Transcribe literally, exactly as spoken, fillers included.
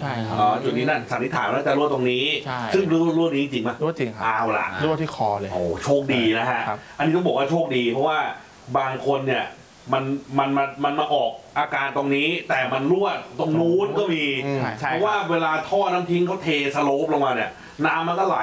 ใช่ครับอ๋อจุดนี้นั่นสันนิษฐานว่าจะรั่วตรงนี้ซึ่งรั่วนี้จริงไหมรั่วจริงครับเอาล่ะรั่วที่คอเลยโอ้โชคดีนะฮะอันนี้ต้องบอกว่าโชคดีเพราะว่าบางคนเนี่ยมันมันมันมันมาออกอาการตรงนี้แต่มันรั่วตรงนู้นก็มีเพราะว่าเวลาท่อน้ำทิ้งเขาเทสโลปลงมาเนี่ยน้ำมันก็ไหล